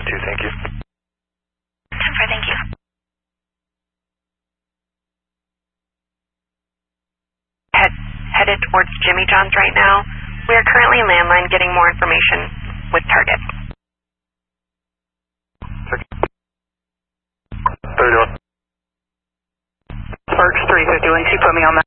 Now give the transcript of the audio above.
2, thank you. 10-4, thank you. Headed towards Jimmy John's right now. We are currently landline getting more information with target. 31. Sparks 351, she put me on that.